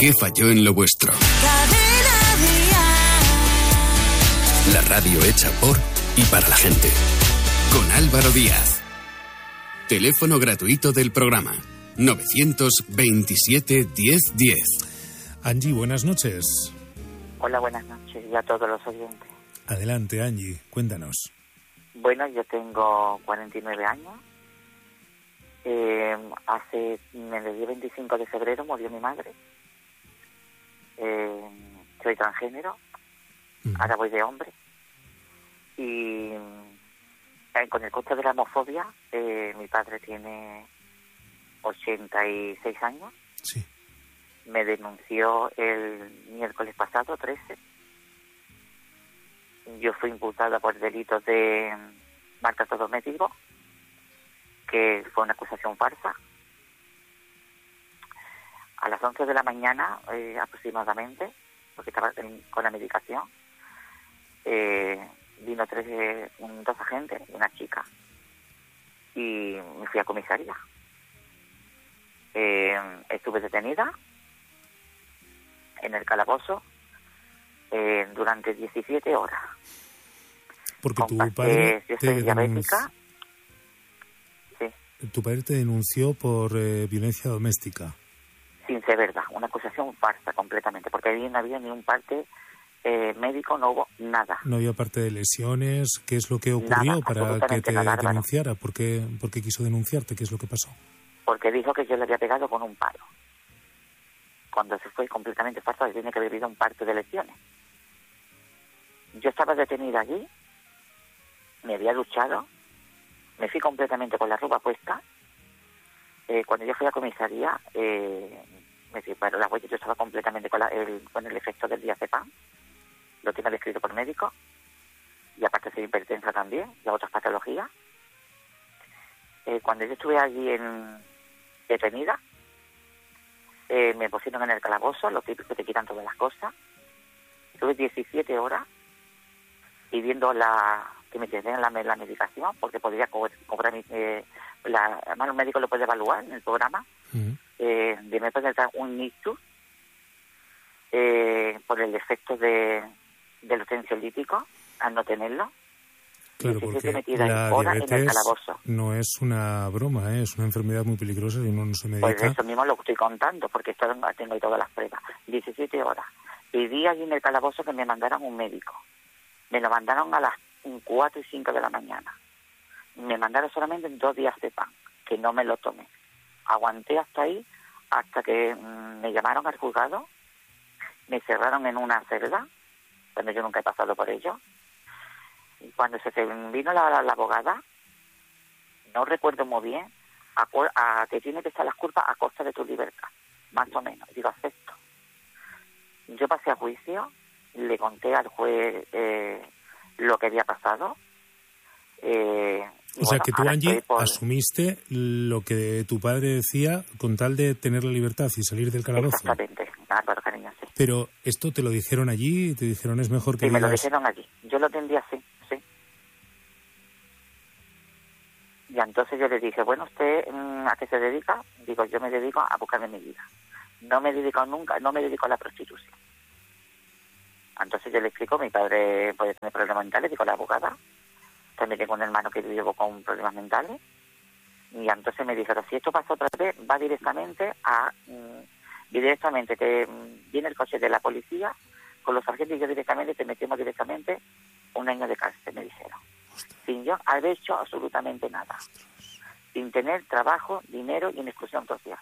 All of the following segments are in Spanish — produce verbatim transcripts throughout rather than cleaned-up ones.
¿Qué falló en lo vuestro? La radio hecha por y para la gente. Con Álvaro Díaz. Teléfono gratuito del programa novecientos veintisiete diez diez. Angie, buenas noches. Hola, buenas noches y a todos los oyentes. Adelante, Angie, cuéntanos. Bueno, yo tengo cuarenta y nueve años. Eh, hace el día veinticinco de febrero murió mi madre. Eh, soy transgénero. Uh-huh. Ahora voy de hombre. Y eh, con el coste de la homofobia, eh, mi padre tiene ochenta y seis años. Sí. Me denunció el miércoles pasado, trece. Yo fui imputada por delitos de maltrato doméstico, que fue una acusación falsa. A las once de la mañana, eh, aproximadamente, porque estaba con la medicación, eh, vino tres, eh, un, dos agentes y una chica, y me fui a comisaría. Eh, estuve detenida en el calabozo eh, durante diecisiete horas. Porque tu padre yo soy diabética. Sí. Tu padre te denunció por eh, violencia doméstica. Sin ser verdad, una acusación falsa completamente, porque ahí no había ni un parte eh, médico, no hubo nada. No había parte de lesiones. ¿Qué es lo que ocurrió nada, para que te nada, denunciara? ¿Por qué, ¿Por qué quiso denunciarte? ¿Qué es lo que pasó? Porque dijo que yo le había pegado con un palo. Cuando se fue completamente falso, tiene que haber habido un parte de lesiones. Yo estaba detenida allí, me había duchado, me fui completamente con la ropa puesta. Eh, cuando yo fui a comisaría, eh, me fui para la huella, yo estaba completamente con, la, el, con el efecto del diazepam, lo tengo descrito por médico, y aparte soy hipertensa también, y otras patologías. Eh, cuando yo estuve allí en detenida, eh, me pusieron en el calabozo, lo típico que te quitan todas las cosas. Estuve diecisiete horas pidiendo la, que me den la, la medicación, porque podría co- cobrar mi... Eh, la, además el médico lo puede evaluar en el programa. Uh-huh. Eh, de me puede dar un ictus eh, por el efecto de, de los ansiolíticos, al no tenerlo. Claro, porque la diabetes no es una broma, ¿eh? Es una enfermedad muy peligrosa y uno no se medica. Pues eso mismo lo estoy contando, porque esto tengo ahí todas las pruebas. diecisiete horas. Pedí allí en el calabozo que me mandaran un médico. Me lo mandaron a las cuatro y cinco de la mañana. Me mandaron solamente en dos días de pan, que no me lo tomé. Aguanté hasta ahí, hasta que mmm, me llamaron al juzgado, me cerraron en una celda, cuando yo nunca he pasado por ello. Y cuando se vino la, la, la abogada, no recuerdo muy bien, a, a que tiene que estar las culpas a costa de tu libertad, más o menos. Digo, acepto. Yo pasé a juicio, le conté al juez eh, lo que había pasado. Eh, o sea, bueno, que tú, Angie, por... asumiste lo que tu padre decía con tal de tener la libertad y salir del calabozo. Exactamente, claro, cariño, sí. Pero esto te lo dijeron allí, te dijeron es mejor que sí, digas... me lo dijeron allí, yo lo entendí así, sí. Y entonces yo le dije, bueno, ¿usted a qué se dedica? Digo, yo me dedico a buscarme mi vida. No me dedico nunca, no me dedico a la prostitución. Entonces yo le explico, mi padre puede tener problemas mentales, digo, la abogada. También tengo un hermano que vive con problemas mentales. Y entonces me dijeron, si esto pasa otra vez, va directamente a... Mmm, directamente, te mmm, viene el coche de la policía con los sargentos y yo directamente te metemos directamente un año de cárcel, me dijeron. Ostras. Sin yo haber hecho absolutamente nada. Ostras. Sin tener trabajo, dinero y una exclusión social.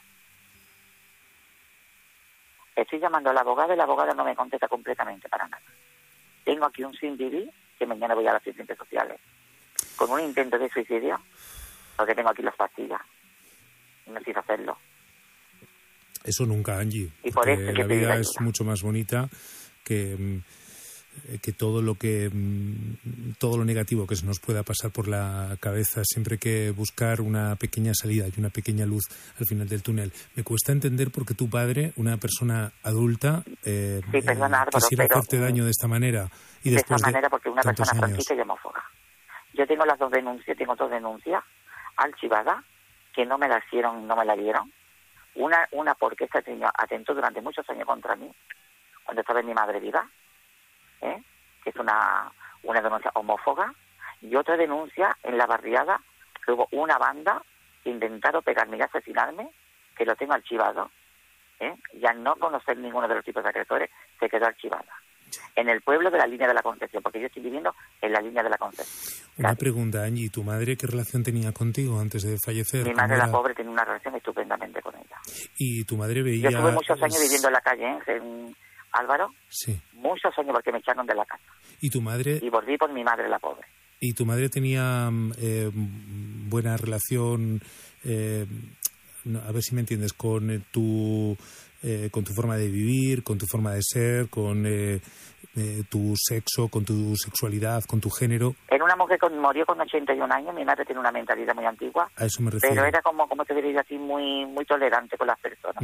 Estoy llamando a la abogada y la abogada no me contesta completamente para nada. Tengo aquí un sin vivir, que mañana voy a las asistentes sociales, con un intento de suicidio, porque tengo aquí las pastillas. Y no quise hacerlo. Eso nunca, Angie. Y por eso la vida es mucho más bonita que, que todo lo que todo lo negativo que se nos pueda pasar por la cabeza. Siempre hay que buscar una pequeña salida y una pequeña luz al final del túnel. Me cuesta entender por qué tu padre, una persona adulta, eh, sí, perdona, Álvaro, quisiera pero, hacerte daño de esta manera. Y de después esta manera, porque una persona años. franquista y homófoba. Yo tengo las dos denuncias, tengo dos denuncias archivadas, que no me las hicieron, no me la dieron, Una, una porque este señor atentó durante muchos años contra mí, cuando estaba mi madre viva, ¿eh? que es una, una denuncia homófoba, y otra denuncia en la barriada, que hubo una banda que intentaron pegarme y asesinarme, que lo tengo archivado, ¿eh? y al no conocer ninguno de los tipos de agresores, se quedó archivada. En el pueblo de la línea de la Concepción, porque yo estoy viviendo en la línea de la Concepción. Una Claro. pregunta, Angie, ¿tu madre qué relación tenía contigo antes de fallecer? Mi madre, ¿Cómo la era? pobre, tenía una relación estupendamente con ella. ¿Y tu madre veía...? Yo estuve muchos años es- viviendo en la calle, ¿eh? en Álvaro, Sí. muchos años porque me echaron de la casa. ¿Y tu madre, Y volví por mi madre, la pobre. y tu madre tenía mm, eh, buena relación, eh, no, a ver si me entiendes, con eh, tu... Eh, con tu forma de vivir, con tu forma de ser, con eh, eh, tu sexo, con tu sexualidad, con tu género? Era una mujer que murió con ochenta y un años, mi madre tiene una mentalidad muy antigua, A eso me refiero. pero era como, como te diría así, muy muy tolerante con las personas. Mm.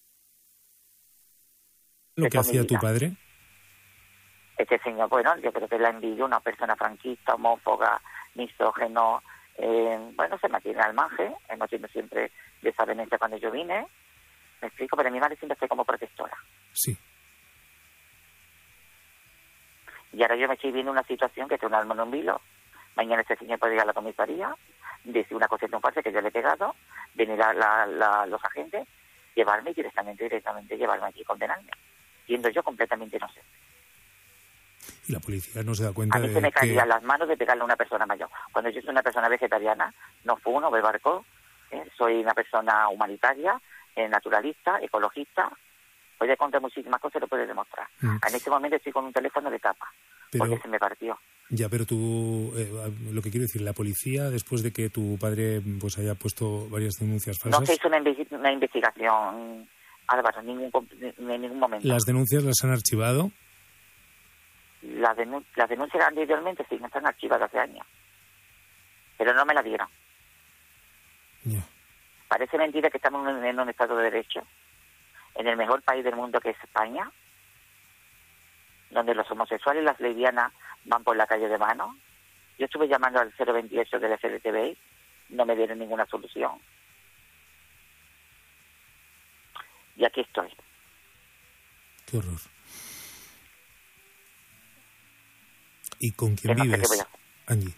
¿Lo que Esa es mi hacía tu vida. padre? Este señor, bueno, yo creo que la envidia, una persona franquista, homófoba, misógeno, eh, bueno, se mantiene al margen, hemos tenido siempre desavenencia cuando yo vine, me explico, pero mi madre siempre fue como protectora. Sí. Y ahora yo me estoy viendo una situación que tengo un alma en un vilo. Mañana este señor puede ir a la comisaría, decir una cosa en falsa que yo le he pegado, venir a la, la, los agentes, llevarme directamente, directamente, llevarme aquí y condenarme, siendo yo completamente inocente. Y la policía no se da cuenta A mí de se me que... caían las manos de pegarle a una persona mayor. Cuando yo soy una persona vegetariana, no fumo, no bebo alcohol, ¿eh? soy una persona humanitaria, eh, naturalista, ecologista, puede contar muchísimas cosas y lo puede demostrar. Mm. En este momento estoy con un teléfono de tapa, Pero- porque se me partió. Ya, pero tú, eh, lo que quiero decir, la policía, después de que tu padre pues haya puesto varias denuncias falsas, No se hizo una, inve- una investigación, Álvaro, en ningún, com- en ningún momento. las denuncias las han archivado. Las, denun- las denuncias anteriormente sí, no están archivadas hace años, pero no me la dieron. Ya. Parece mentira que estamos en, en un Estado de Derecho, en el mejor país del mundo que es España, donde los homosexuales y las lesbianas van por la calle de mano. Yo estuve llamando al cero veintiocho del F L T V, no me dieron ninguna solución. Y aquí estoy. Qué horror. ¿Y con quién Que no sé qué vives, voy a hacer. Angie?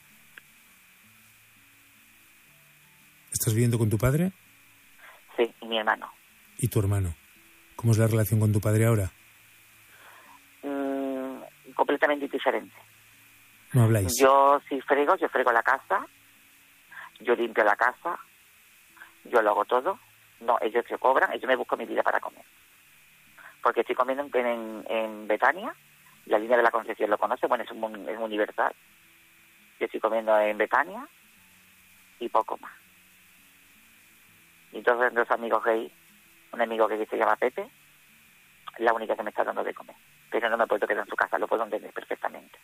¿Estás viviendo con tu padre Sí, y mi hermano. y tu hermano? ¿Cómo es la relación con tu padre ahora? Mm, completamente diferente. ¿No habláis? Yo si frego, yo frego la casa, yo limpio la casa, yo lo hago todo. No, ellos se cobran, ellos me buscan mi vida para comer. Porque estoy comiendo en, en, en Betania, la línea de la Concepción lo conoce, bueno, es, un, es universal. Yo estoy comiendo en Betania y poco más. Y entonces dos amigos gays, un amigo que se llama Pepe, la única que me está dando de comer. Pero no me puedo quedar en su casa, lo puedo entender perfectamente.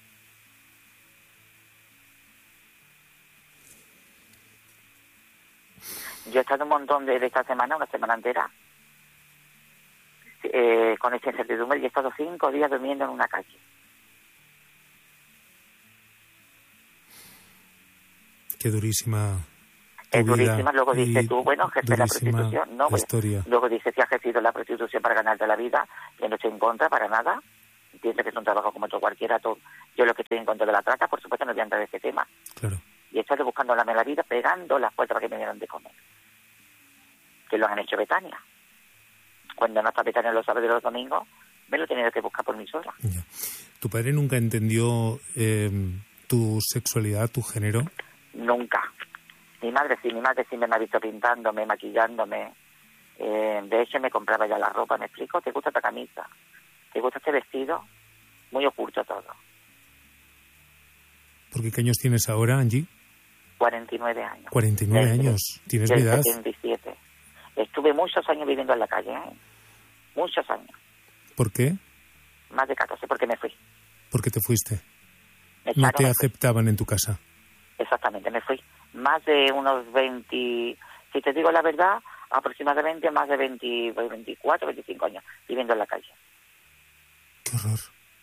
Yo he estado un montón de, de esta semana, una semana entera, eh, con esta incertidumbre y he estado cinco días durmiendo en una calle. Qué durísima tu Es vida durísima, luego y dices tú, bueno, ejercer la durísima prostitución. No, pues, historia. luego dices si has ejercido la prostitución para ganarte la vida, que no estoy en contra para nada. Pienso que es un trabajo como otro cualquiera. Todo. Yo lo que estoy en contra de la trata, por supuesto, no voy a entrar en ese tema. Claro. Y he estado buscando la vida, pegando las puertas para que me dieran de comer. Que lo han hecho Betania. Cuando no está Betania los sábados y los domingos, me lo he tenido que buscar por mi sola. Ya. ¿Tu padre nunca entendió eh, tu sexualidad, tu género? Nunca. Mi madre sí, mi madre sí me ha visto pintándome, maquillándome. Eh, de hecho, me compraba ya la ropa, ¿me explico? ¿Te gusta esta camisa? ¿Te gusta este vestido? Muy oculto todo. ¿Por qué años tienes ahora, Angie? cuarenta y nueve años. cuarenta y nueve Desde- años. ¿Tienes del mi edad? setenta y siete. Estuve muchos años viviendo en la calle, ¿eh? Muchos años. ¿Por qué? Más de catorce, porque me fui. ¿Por qué te fuiste? Me No echaron, te me fui. aceptaban en tu casa. Exactamente, me fui. Más de unos veinte, si te digo la verdad, aproximadamente más de veinte, veinticuatro, veinticinco años viviendo en la calle. Qué horror.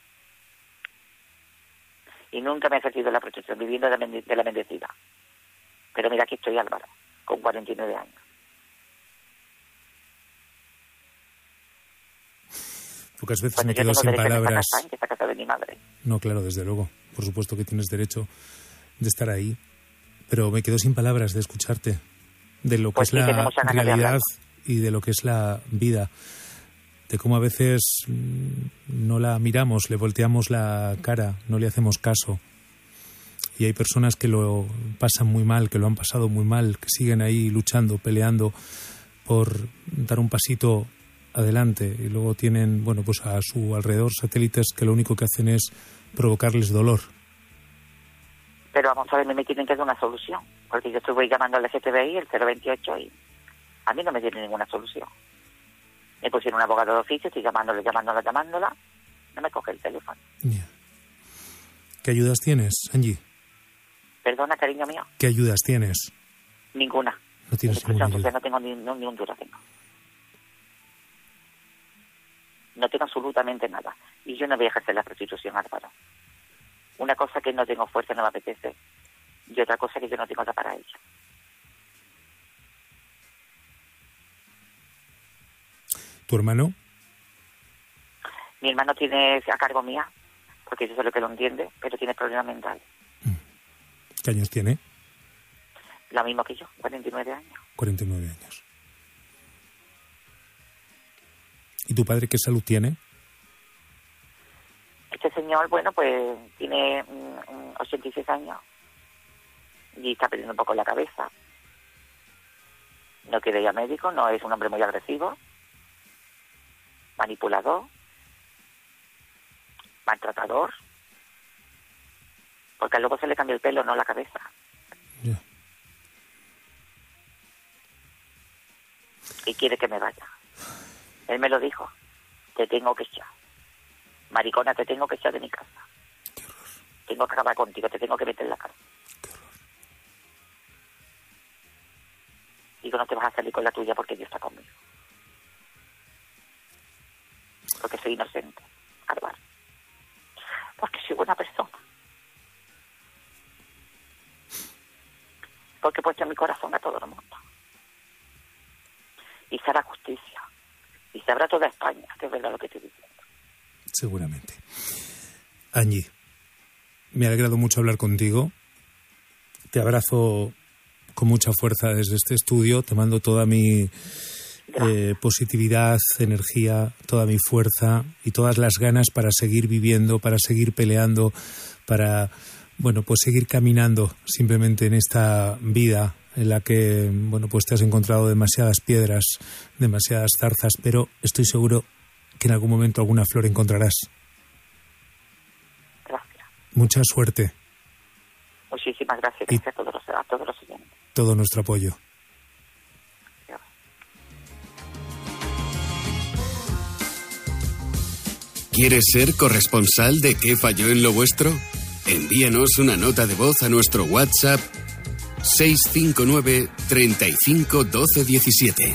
Y nunca me he ejercido la protección, viviendo de la, bendi- de la bendecida. Pero mira, aquí estoy, Álvaro, con cuarenta y nueve años. Pocas veces Pues me yo quedo tengo sin derecho en esta palabras. casa, en esta casa de mi madre. No, claro, desde luego. Por supuesto que tienes derecho de estar ahí. Pero me quedo sin palabras de escucharte. De lo que Pues es sí, la tenemos ganas de realidad hablarlo. y de lo que es la vida. De cómo a veces mm, no la miramos, le volteamos la cara, no le hacemos caso. Y hay personas que lo pasan muy mal, que lo han pasado muy mal, que siguen ahí luchando, peleando por dar un pasito adelante, y luego tienen, bueno, pues a su alrededor satélites que lo único que hacen es provocarles dolor. Pero vamos a ver, me tienen que dar una solución, porque yo estuve llamando al L G T B I, el cero veintiocho, y a mí no me dieron ninguna solución. Me pusieron un abogado de oficio, estoy llamándole, llamándola, llamándola, no me coge el teléfono. Yeah. ¿Qué ayudas tienes, Angie? Perdona, cariño mío. ¿Qué ayudas tienes? Ninguna. No tienes Exclusión ninguna social ayuda. no tengo ni, ni, ni un duro tengo. No tengo absolutamente nada. Y yo no voy a ejercer la prostitución, Álvaro. Una cosa que no tengo fuerza, no me apetece. Y otra cosa que yo no tengo nada para ello. ¿Tu hermano? Mi hermano tiene a cargo mía, porque yo sé lo que lo entiende, pero tiene problemas mentales. ¿Qué años tiene? Lo mismo que yo, cuarenta y nueve años. cuarenta y nueve años. ¿Y tu padre qué salud tiene? Este señor, bueno, pues tiene mm, ochenta y seis años y está perdiendo un poco la cabeza. No quiere ir a médico, no es un hombre muy agresivo, manipulador, maltratador, porque luego se le cambia el pelo, no la cabeza. Ya. Y quiere que me vaya. Él me lo dijo, te tengo que echar. Maricona, te tengo que echar de mi casa. Tengo que acabar contigo, te tengo que meter en la cárcel. Digo, no te vas a salir con la tuya porque Dios está conmigo. Porque soy inocente, Álvaro. Porque soy buena persona. Porque he puesto en mi corazón a todo el mundo. Y se hará justicia. Y sabrá toda España que es verdad lo que estoy diciendo. Seguramente. Angie, me ha alegrado mucho hablar contigo. Te abrazo con mucha fuerza desde este estudio. Te mando toda mi eh, positividad, energía, toda mi fuerza y todas las ganas para seguir viviendo, para seguir peleando, para, bueno, pues seguir caminando simplemente en esta vida en la que, bueno, pues te has encontrado demasiadas piedras, demasiadas zarzas, pero estoy seguro que en algún momento alguna flor encontrarás. Gracias. Mucha suerte. Muchísimas gracias. Gracias a todos los, a todos los oyentes. Todo nuestro apoyo. ¿Quieres ser corresponsal de ¿Qué falló en lo vuestro? Envíanos una nota de voz a nuestro WhatsApp seis cinco nueve, treinta y cinco, doce, diecisiete.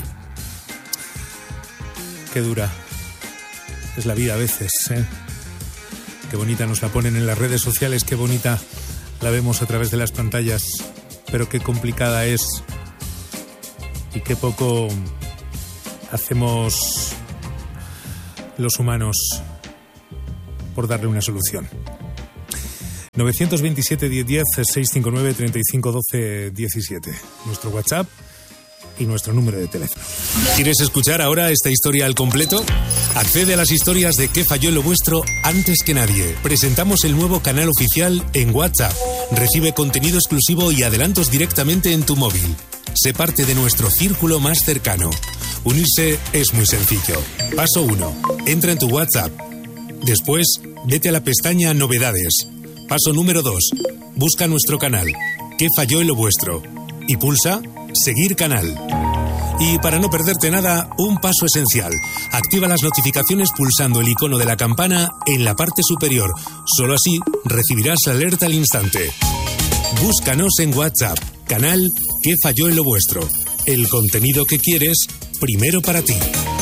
Qué dura es la vida a veces, ¿eh? Qué bonita nos la ponen en las redes sociales, qué bonita la vemos a través de las pantallas, pero qué complicada es y qué poco hacemos los humanos por darle una solución. nueve dos siete, diez, diez, seis cinco nueve, treinta y cinco, doce, diecisiete. Nuestro WhatsApp y nuestro número de teléfono. ¿Quieres escuchar ahora esta historia al completo? Accede a las historias de ¿Qué falló en lo vuestro? Antes que nadie. Presentamos el nuevo canal oficial en WhatsApp. Recibe contenido exclusivo y adelantos directamente en tu móvil. Sé parte de nuestro círculo más cercano. Unirse es muy sencillo. Paso uno. Entra en tu WhatsApp. Después, vete a la pestaña Novedades. Paso número dos. Busca nuestro canal. ¿Qué falló en lo vuestro? Y pulsa Seguir canal. Y para no perderte nada, un paso esencial. Activa las notificaciones pulsando el icono de la campana en la parte superior. Solo así recibirás la alerta al instante. Búscanos en WhatsApp. Canal ¿Qué falló en lo vuestro? El contenido que quieres, primero para ti.